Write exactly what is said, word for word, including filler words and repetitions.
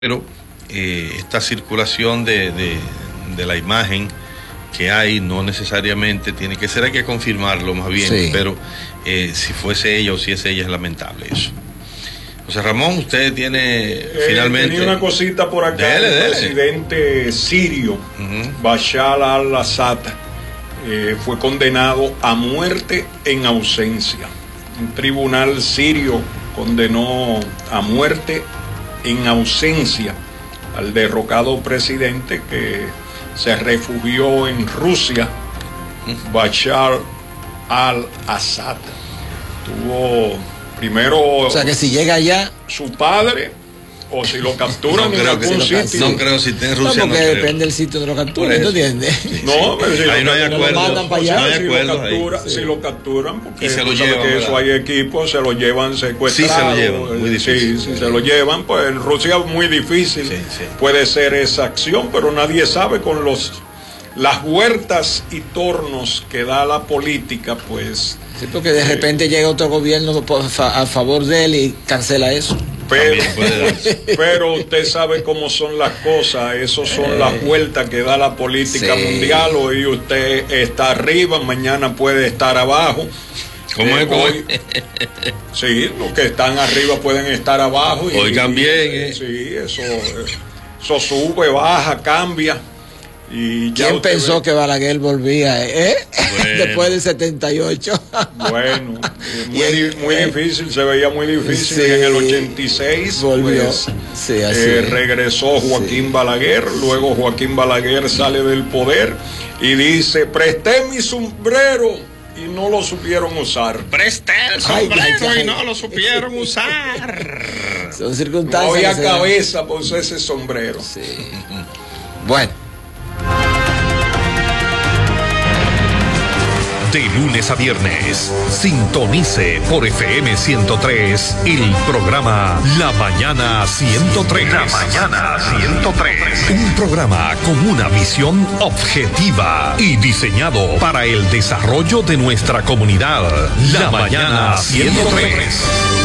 Pero eh, esta circulación de, de, de la imagen que hay no necesariamente tiene que ser, hay que confirmarlo más bien, sí. Pero eh, si fuese ella o si es ella es lamentable eso. José Ramón, usted tiene eh, finalmente... Tenía una cosita por acá. Dele, el dele. presidente sirio, uh-huh. Bashar al-Assad, eh, fue condenado a muerte en ausencia. Un tribunal sirio condenó a muerte en ausencia al derrocado presidente que se refugió en Rusia, Bashar al-Assad. Tuvo primero... O sea que si llega allá... Su padre, o si lo capturan no en algún si sitio. No creo si está en Rusia. No, porque no depende creo. del sitio donde lo capturen, ¿tú entiendes? Sí. No, pero si ahí lo, no hay acuerdo. Lo mandan para allá. No hay si, acuerdo lo captura, ahí. si lo capturan, porque y se lo tú sabes llevan, que ¿verdad? eso hay equipos, se lo llevan secuestrados. Sí, se lo llevan, muy difícil. Sí, si se lo llevan, pues en Rusia es muy difícil. Sí, sí. Puede ser esa acción, pero nadie sabe con los las huertas y tornos que da la política, pues... Sí, porque de repente eh, llega otro gobierno a favor de él y cancela eso. Pero, pero usted sabe cómo son las cosas, eso son eh, las vueltas que da la política sí. mundial. Hoy usted está arriba, mañana puede estar abajo. ¿Cómo eh, es hoy? Sí, los que están arriba pueden estar abajo. Y, Oigan bien. Eh. Sí, eso, eso sube, baja, cambia. Y ya ¿quién pensó ve? que Balaguer volvía eh? Bueno. Después del setenta y ocho? Bueno, muy, el, muy eh, difícil, se veía muy difícil. Sí, y en el ochenta y seis volvió. Pues, sí, así eh, regresó Joaquín sí. Balaguer. Luego Joaquín Balaguer sale del poder y dice: presté mi sombrero y no lo supieron usar. Presté el sombrero ay, ay, ay. y no lo supieron usar. Son circunstancias. No había cabeza por ese sombrero. Sí. Bueno. De lunes a viernes, sintonice por F M ciento tres el programa La Mañana ciento tres. La Mañana ciento tres. Un programa con una visión objetiva y diseñado para el desarrollo de nuestra comunidad. La, La Mañana ciento tres.